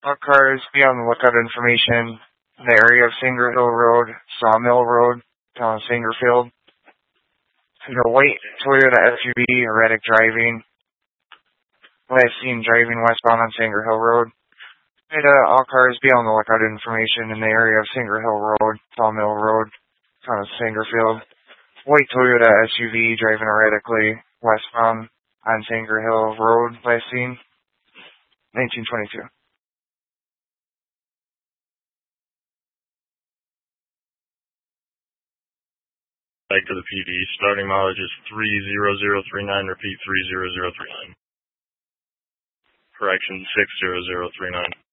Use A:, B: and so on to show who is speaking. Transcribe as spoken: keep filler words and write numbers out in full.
A: All cars be on the lookout information in the area of Singer Hill Road, Sawmill Road, town of Singerfield. And a white Toyota S U V, erratic driving. Last seen driving westbound on Singer Hill Road. And, uh, all cars be on the lookout information in the area of Singer Hill Road, Sawmill Road, town of Singerfield. White Toyota S U V driving erratically westbound on Singer Hill Road, last seen nineteen twenty-two.
B: Back to the P D. Starting mileage is three zero zero three nine. Repeat, three zero zero three nine. Correction, six zero zero three nine.